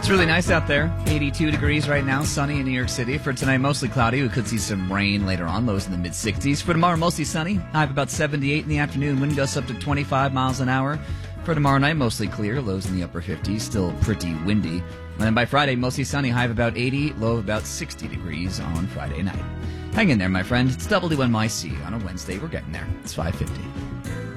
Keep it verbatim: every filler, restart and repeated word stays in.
It's really nice out there. eighty-two degrees right now, sunny in New York City. For tonight, mostly cloudy. We could see some rain later on, lows in the mid-sixties. For tomorrow, mostly sunny. High of about seventy-eight in the afternoon. Wind gusts up to twenty-five miles an hour. For tomorrow night, mostly clear. Lows in the upper fifties. Still pretty windy. And then by Friday, mostly sunny. High of about eighty. Low of about sixty degrees on Friday night. Hang in there, my friend. It's W N Y C on a Wednesday. We're getting there. It's five fifty.